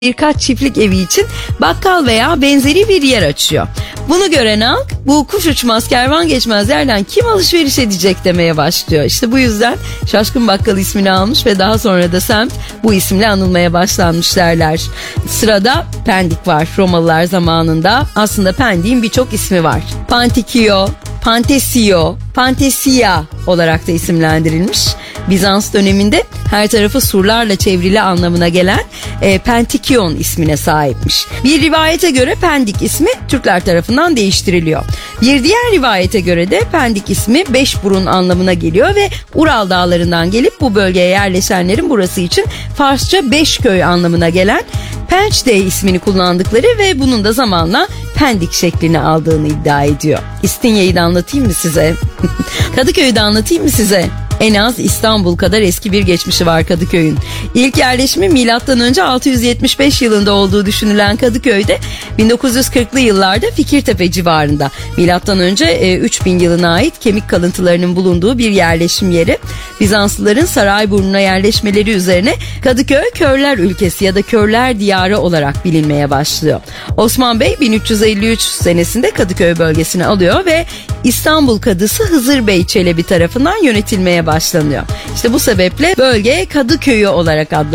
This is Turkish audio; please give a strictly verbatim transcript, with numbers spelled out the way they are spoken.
birkaç çiftlik evi için bakkal veya benzeri bir yer açıyor. Bunu gören halk bu kuş uçmaz kervan geçmez yerden kim alışveriş edecek demeye başlıyor. İşte bu yüzden Şaşkın Bakkal ismini almış ve daha sonra da semt bu isimle anılmaya başlanmış derler. Sırada Pendik var. Romalılar zamanında aslında Pendik'in birçok ismi var. Pantikio, Pantesio, Pantesia olarak da isimlendirilmiş. Bizans döneminde her tarafı surlarla çevrili anlamına gelen e, Pentikyon ismine sahipmiş. Bir rivayete göre Pendik ismi Türkler tarafından değiştiriliyor. Bir diğer rivayete göre de Pendik ismi beş burun anlamına geliyor ve Ural dağlarından gelip bu bölgeye yerleşenlerin burası için Farsça beş köy anlamına gelen Pençde ismini kullandıkları ve bunun da zamanla Pendik şeklini aldığını iddia ediyor. İstinye'yi de anlatayım mı size? Kadıköy'ü de anlatayım mı size? En az İstanbul kadar eski bir geçmişi var Kadıköy'ün. İlk yerleşimi milattan önce altı yüz yetmiş beş yılında olduğu düşünülen Kadıköy'de bin dokuz yüz kırklı yıllarda Fikirtepe civarında milattan önce üç bin yılına ait kemik kalıntılarının bulunduğu bir yerleşim yeri. Bizanslıların Sarayburnu'na yerleşmeleri üzerine Kadıköy Körler ülkesi ya da Körler diyarı olarak bilinmeye başlıyor. Osman Bey bin üç yüz elli üç senesinde Kadıköy bölgesini alıyor ve İstanbul Kadısı Hızır Bey Çelebi tarafından yönetilmeye başlanıyor. İşte bu sebeple bölge Kadıköy'ü olarak adlandırılıyor.